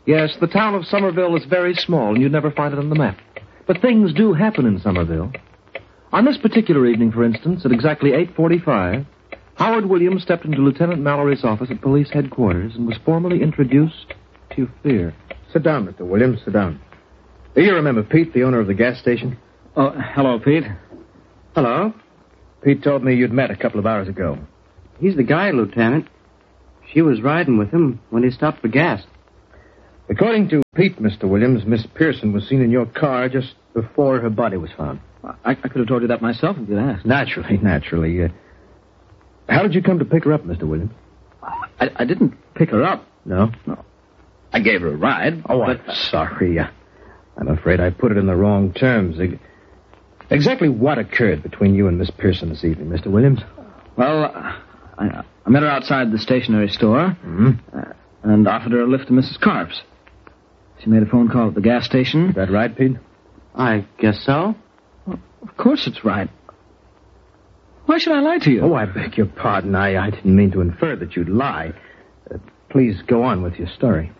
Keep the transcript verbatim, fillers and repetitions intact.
Yes, the town of Somerville is very small, and you'd never find it on the map. But things do happen in Somerville. On this particular evening, for instance, at exactly eight forty-five, Howard Williams stepped into Lieutenant Mallory's office at police headquarters and was formally introduced to Fear. Sit down, Mister Williams. Sit down. Do you remember Pete, the owner of the gas station? Oh, hello, Pete. Hello. Pete told me you'd met a couple of hours ago. He's the guy, Lieutenant. She was riding with him when he stopped for gas. According to Pete, Mister Williams, Miss Pearson was seen in your car just before her body was found. I, I could have told you that myself if you'd asked. Naturally, naturally. Uh, how did you come to pick her up, Mister Williams? I, I didn't pick her up. No? No. I gave her a ride. Oh, but... I'm sorry. Uh, I'm afraid I put it in the wrong terms. Exactly what occurred between you and Miss Pearson this evening, Mister Williams? Well, I, I met her outside the stationery store mm-hmm. uh, and offered her a lift to Missus Carp's. She made a phone call at the gas station. Is that right, Pete? I guess so. Well, of course it's right. Why should I lie to you? Oh, I beg your pardon. I, I didn't mean to infer that you'd lie. Uh, please go on with your story.